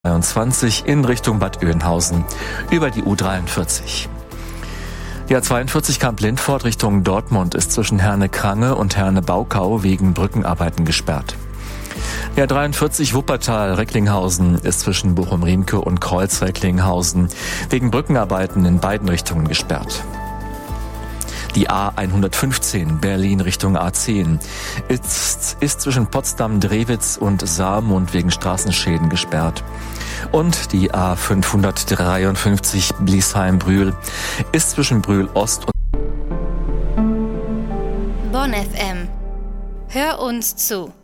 23 in Richtung Bad Oeynhausen über die U43. Die A42 Kamp-Lindfort Richtung Dortmund ist zwischen Herne-Krange und Herne-Baukau wegen Brückenarbeiten gesperrt. Die A43 Wuppertal-Recklinghausen ist zwischen Bochum-Riemke und Kreuz-Recklinghausen wegen Brückenarbeiten in beiden Richtungen gesperrt. Die A115 Berlin Richtung A10 ist zwischen Potsdam-Drewitz und Saarmund wegen Straßenschäden gesperrt. Und die A553 Bliesheim-Brühl ist zwischen Brühl Ost und Bonn FM. Hör uns zu.